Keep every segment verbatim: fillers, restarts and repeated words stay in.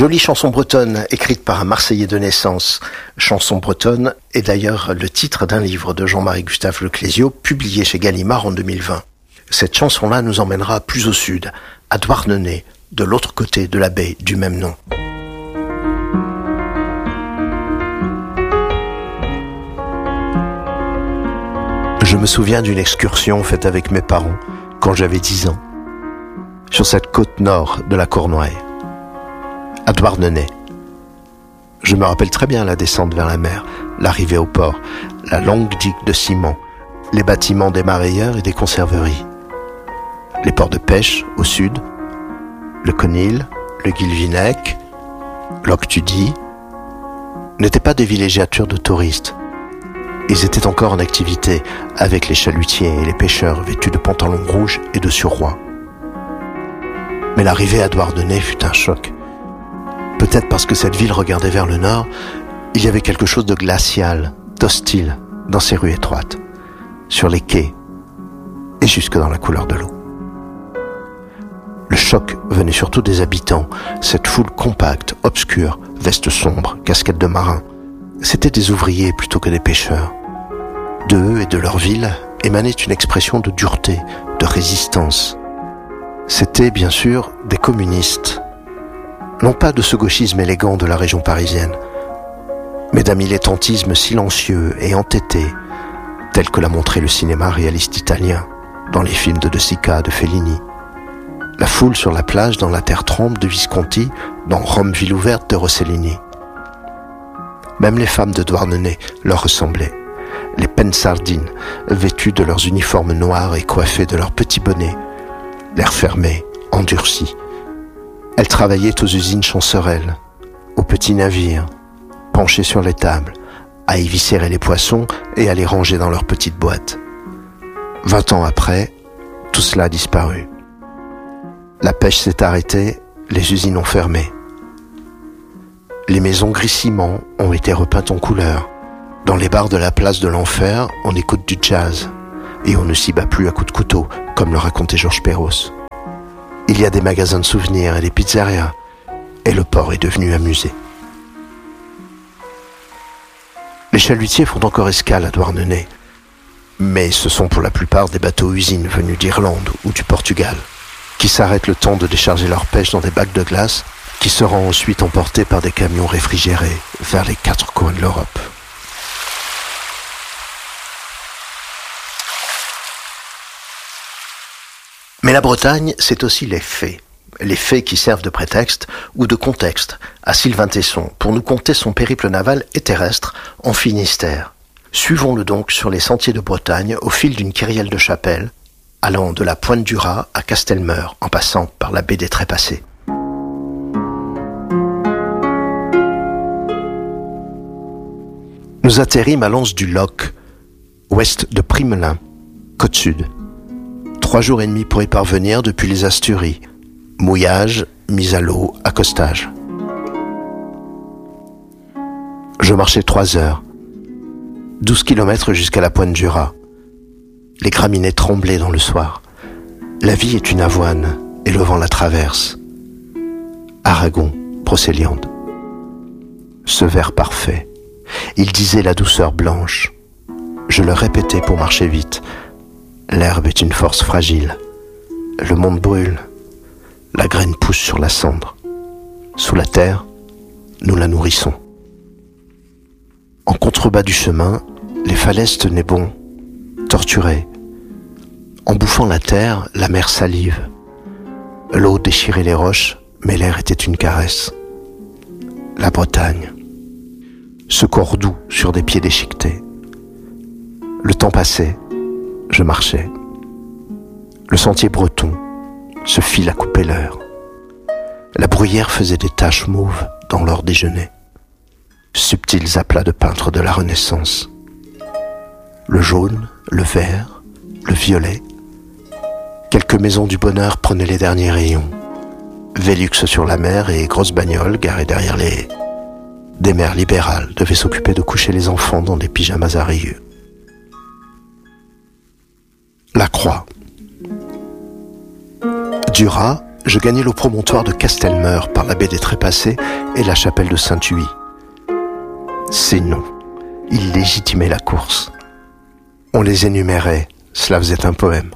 Jolie chanson bretonne écrite par un Marseillais de naissance. Chanson bretonne est d'ailleurs le titre d'un livre de Jean-Marie Gustave Leclésio publié chez Gallimard en deux mille vingt. Cette chanson-là nous emmènera plus au sud, à Douarnenez, de l'autre côté de la baie du même nom. Je me souviens d'une excursion faite avec mes parents quand j'avais dix ans, sur cette côte nord de la Cournoye, à Douarnenez. Je me rappelle très bien la descente vers la mer, l'arrivée au port, la longue digue de ciment, les bâtiments des marailleurs et des conserveries, les ports de pêche au sud, le Conil, le Guilvinec, l'Octudie, n'étaient pas des villégiatures de touristes. Ils étaient encore en activité avec les chalutiers et les pêcheurs vêtus de pantalons rouges et de surrois. Mais l'arrivée à Douarnenez fut un choc. Peut-être parce que cette ville regardait vers le nord, il y avait quelque chose de glacial, d'hostile dans ces rues étroites, sur les quais et jusque dans la couleur de l'eau. Le choc venait surtout des habitants, cette foule compacte, obscure, vestes sombres, casquettes de marins. C'étaient des ouvriers plutôt que des pêcheurs. D'eux et de leur ville émanait une expression de dureté, de résistance. C'étaient bien sûr des communistes, non pas de ce gauchisme élégant de la région parisienne, mais d'un militantisme silencieux et entêté, tel que l'a montré le cinéma réaliste italien, dans les films de De Sica, de Fellini. La foule sur la plage dans La Terre tremble de Visconti, dans Rome ville ouverte de Rossellini. Même les femmes de Douarnenez leur ressemblaient. Les pensardines, vêtues de leurs uniformes noirs et coiffées de leurs petits bonnets, l'air fermé, endurci. Elles travaillaient aux usines Chancerelle, aux petits navires, penchées sur les tables, à y viscérer les poissons et à les ranger dans leurs petites boîtes. Vingt ans après, tout cela a disparu. La pêche s'est arrêtée, les usines ont fermé. Les maisons gris-ciment ont été repeintes en couleur. Dans les bars de la place de l'Enfer, on écoute du jazz. Et on ne s'y bat plus à coups de couteau, comme le racontait Georges Perros. Il y a des magasins de souvenirs et des pizzerias. Et le port est devenu un musée. Les chalutiers font encore escale à Douarnenez. Mais ce sont pour la plupart des bateaux-usines venus d'Irlande ou du Portugal, qui s'arrêtent le temps de décharger leur pêche dans des bacs de glace, qui seront ensuite emportés par des camions réfrigérés vers les quatre coins de l'Europe. Mais la Bretagne, c'est aussi les faits. Les faits qui servent de prétexte ou de contexte à Sylvain Tesson pour nous conter son périple naval et terrestre en Finistère. Suivons-le donc sur les sentiers de Bretagne au fil d'une kyrielle de chapelles, allant de la Pointe du Raz à Castelmeur, en passant par la baie des Trépassés. Nous atterrîmes à l'anse du Loch, ouest de Primelin, côte sud. Trois jours et demi pour y parvenir depuis les Asturies. Mouillage, mise à l'eau, accostage. Je marchais trois heures. Douze kilomètres jusqu'à la Pointe du Raz. Les graminées tremblaient dans le soir. La vie est une avoine et le vent la traverse. Aragon, Brocéliande. Ce vers parfait. Il disait la douceur blanche. Je le répétais pour marcher vite. L'herbe est une force fragile. Le monde brûle. La graine pousse sur la cendre. Sous la terre, nous la nourrissons. En contrebas du chemin, les falaises tenaient bon, torturées. En bouffant la terre, la mer salive. L'eau déchirait les roches, mais l'air était une caresse. La Bretagne. Ce corps doux sur des pieds déchiquetés. Le temps passait, je marchais. Le sentier breton, ce fil à couper l'heure. La bruyère faisait des taches mauves dans l'or déjeuner. Subtils aplats de peintres de la Renaissance. Le jaune, le vert, le violet. Quelques maisons du bonheur prenaient les derniers rayons. Vélux sur la mer et grosses bagnoles garées derrière les haies. Des mères libérales devaient s'occuper de coucher les enfants dans des pyjamas à rayures. La Croix. Du Raz, je gagnais le promontoire de Castelmeur par la baie des Trépassés et la chapelle de Saint-Huy. Ces noms, ils légitimaient la course. On les énumérait, cela faisait un poème.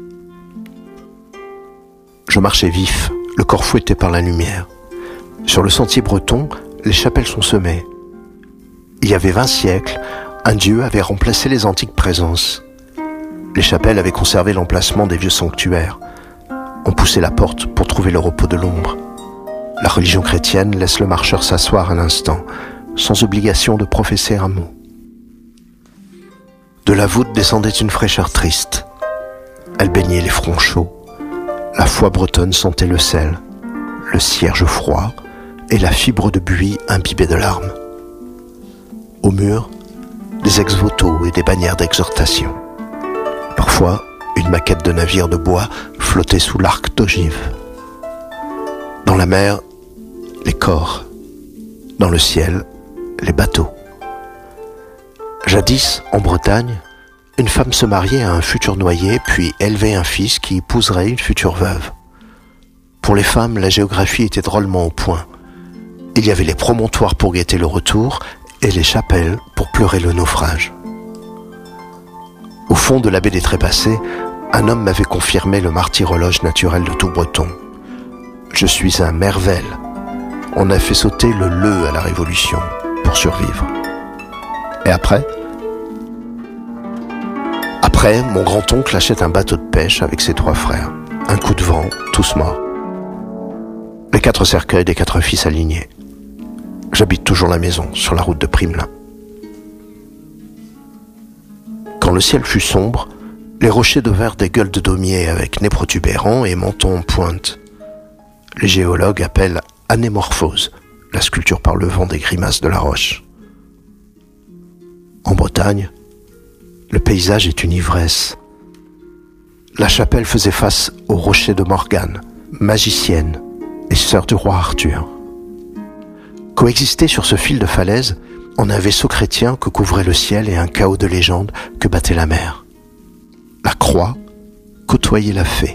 Je marchais vif, le corps fouetté par la lumière. Sur le sentier breton, les chapelles sont semées. Il y avait vingt siècles, un dieu avait remplacé les antiques présences. Les chapelles avaient conservé l'emplacement des vieux sanctuaires. On poussait la porte pour trouver le repos de l'ombre. La religion chrétienne laisse le marcheur s'asseoir un instant, sans obligation de professer un mot. De la voûte descendait une fraîcheur triste. Elle baignait les fronts chauds. La foi bretonne sentait le sel, le cierge froid et la fibre de buis imbibée de larmes. Au mur, des ex-voto et des bannières d'exhortation. Parfois, une maquette de navire de bois flottait sous l'arc d'ogive. Dans la mer, les corps. Dans le ciel, les bateaux. Jadis, en Bretagne, une femme se mariait à un futur noyé, puis élevait un fils qui épouserait une future veuve. Pour les femmes, la géographie était drôlement au point. Il y avait les promontoires pour guetter le retour et les chapelles pour pleurer le naufrage. Au fond de la baie des Trépassés, un homme m'avait confirmé le martyrologe naturel de tout breton. Je suis un Mervel. On a fait sauter le le à la Révolution pour survivre. Et après ? Après, mon grand-oncle achète un bateau de pêche avec ses trois frères. Un coup de vent, tous morts. Les quatre cercueils des quatre fils alignés. J'habite toujours la maison, sur la route de Primelin. Quand le ciel fut sombre, les rochers devinrent des gueules de daumier avec nez protubérant et menton en pointe. Les géologues appellent anémorphose, la sculpture par le vent des grimaces de la roche. En Bretagne, le paysage est une ivresse. La chapelle faisait face aux rochers de Morgane, magicienne et sœur du roi Arthur. Coexistaient sur ce fil de falaise en un vaisseau chrétien que couvrait le ciel et un chaos de légendes que battait la mer. La croix côtoyait la fée.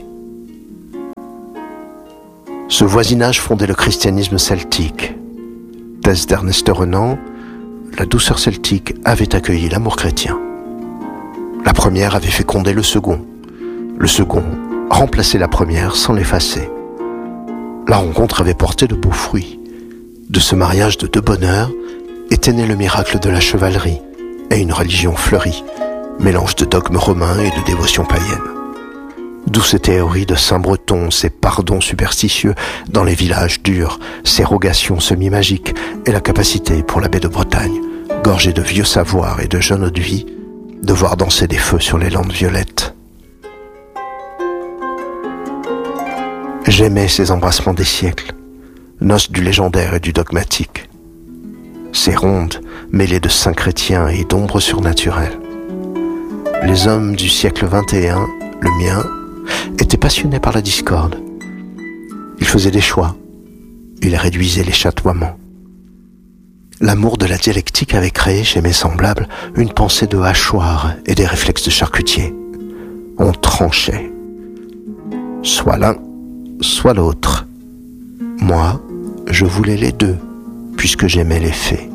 Ce voisinage fondait le christianisme celtique. Thèse d'Ernest Renan, la douceur celtique avait accueilli l'amour chrétien. La première avait fécondé le second. Le second remplaçait la première sans l'effacer. La rencontre avait porté de beaux fruits. De ce mariage de deux bonheurs était né le miracle de la chevalerie et une religion fleurie, mélange de dogmes romains et de dévotion païenne. D'où ces théories de Saint-Breton, ces pardons superstitieux dans les villages durs, ces rogations semi-magiques et la capacité pour la baie de Bretagne, gorgée de vieux savoirs et de jeune eau-de-vie, de voir danser des feux sur les landes violettes. J'aimais ces embrassements des siècles, noces du légendaire et du dogmatique. Ces rondes mêlées de saints chrétiens et d'ombres surnaturelles. Les hommes du siècle vingt et un, le mien, étaient passionnés par la discorde. Ils faisaient des choix. Ils réduisaient les chatoiements. L'amour de la dialectique avait créé chez mes semblables une pensée de hachoir et des réflexes de charcutier. On tranchait. Soit l'un, soit l'autre. Moi, je voulais les deux, puisque j'aimais les fées.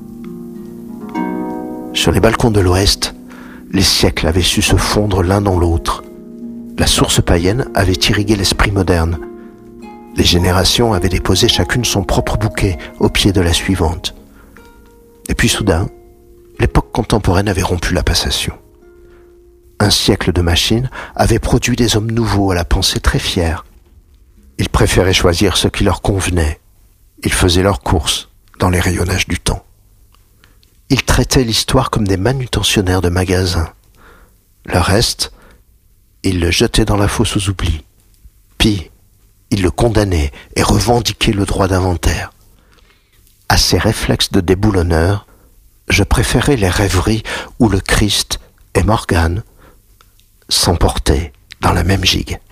Sur les balcons de l'Ouest, les siècles avaient su se fondre l'un dans l'autre. La source païenne avait irrigué l'esprit moderne. Les générations avaient déposé chacune son propre bouquet au pied de la suivante. Et puis soudain, l'époque contemporaine avait rompu la passation. Un siècle de machines avait produit des hommes nouveaux à la pensée très fière. Ils préféraient choisir ce qui leur convenait. Ils faisaient leurs courses dans les rayonnages du temps. Ils traitaient l'histoire comme des manutentionnaires de magasins. Le reste, ils le jetaient dans la fosse aux oublis. Puis, ils le condamnaient et revendiquaient le droit d'inventaire. À ces réflexes de déboulonneur, je préférais les rêveries où le Christ et Morgane s'emportaient dans la même gigue.